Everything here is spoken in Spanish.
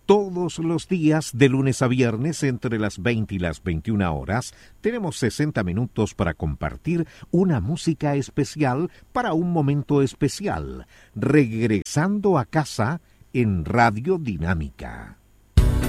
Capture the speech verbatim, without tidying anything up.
Todos los días, de lunes a viernes, entre las veinte y las veintiuna horas, tenemos sesenta minutos para compartir una música especial para un momento especial, regresando a casa en Radio Dinámica.